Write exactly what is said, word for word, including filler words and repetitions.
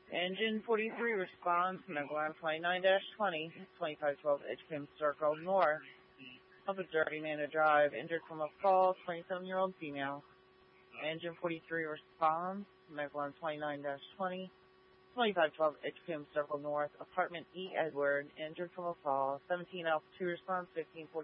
Engine forty-three responds, Megaline twenty-nine twenty, twenty-five twelve Edgecombe Circle North. Of a dirty man to drive, injured from a fall, twenty-seven-year-old female. Engine forty-three responds, Megaline twenty-nine twenty, twenty-five twelve Edgecombe Circle North, apartment E. Edward, injured from a fall, seventeen Alpha two response, fifteen forty.